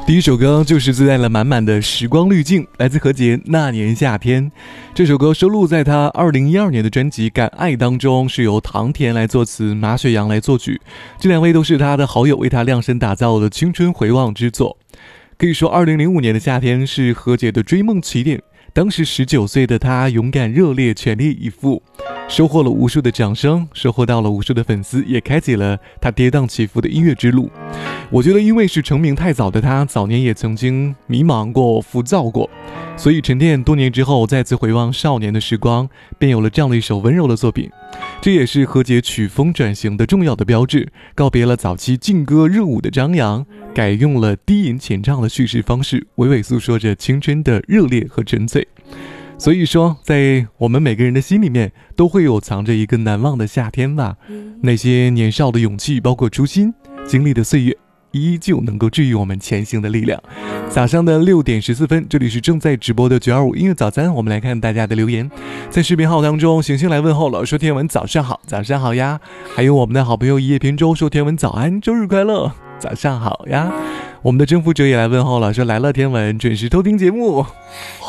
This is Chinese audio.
第一首歌就是自带了满满的时光滤镜，来自何洁《那年夏天》。这首歌收录在他2012年的专辑《敢爱》当中，是由唐田来作词，马雪阳来作曲。这两位都是他的好友为他量身打造的青春回望之作。可以说2005年的夏天是何洁的追梦起点，当时19岁的她勇敢热烈，全力以赴，收获了无数的掌声，收获到了无数的粉丝，也开启了她跌宕起伏的音乐之路。我觉得因为是成名太早的她，早年也曾经迷茫过，浮躁过，所以沉淀多年之后，再次回望少年的时光，便有了这样的一首温柔的作品。这也是何洁曲风转型的重要的标志，告别了早期劲歌热舞的张扬，改用了低吟浅唱的叙事方式，娓娓诉说着青春的热烈和纯粹。所以说，在我们每个人的心里面，都会有藏着一个难忘的夏天吧。那些年少的勇气，包括初心，经历的岁月，依旧能够治愈我们前行的力量。早上的6点14分，这里是正在直播的925音乐早餐，我们来看大家的留言。在视频号当中，行星来问候了，说天文早上好，早上好呀。还有我们的好朋友一叶扁舟说天文早安，周日快乐，早上好呀。我们的征服者也来问候了，说来了天文，准时偷听节目。